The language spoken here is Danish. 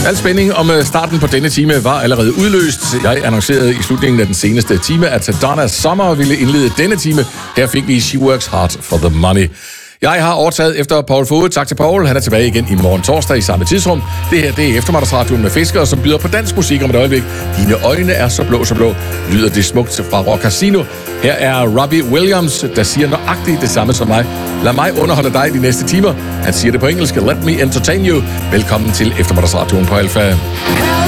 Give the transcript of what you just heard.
Al spænding om starten på denne time var allerede udløst. Jeg annoncerede i slutningen af den seneste time, at Donna Summer ville indlede denne time. Her fik vi She Works Hard for the Money. Jeg har overtaget efter Paul Foged. Tak til Paul. Han er tilbage igen i morgen torsdag i samme tidsrum. Det her, det er Eftermiddagsradioen med Fiskere, som byder på dansk musik om et øjeblik. Dine øjne er så blå, lyder det smukt fra Rock Casino. Her er Robbie Williams, der siger nøjagtigt det samme som mig. Lad mig underholde dig de næste timer. Han siger det på engelsk. Let me entertain you. Velkommen til Eftermiddagsradioen på Alfa.